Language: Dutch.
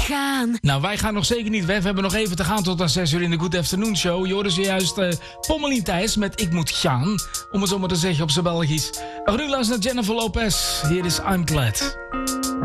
gaan. Nou, wij gaan nog zeker niet weg. We hebben nog even te gaan tot aan 6 uur in de Good Afternoon Show. Je hoorde zojuist Pommelien Thijs met Ik Moet Gaan. Om het zo maar te zeggen op z'n Belgisch. We gaan nu luisteren naar Jennifer Lopez. Hier is I'm Glad.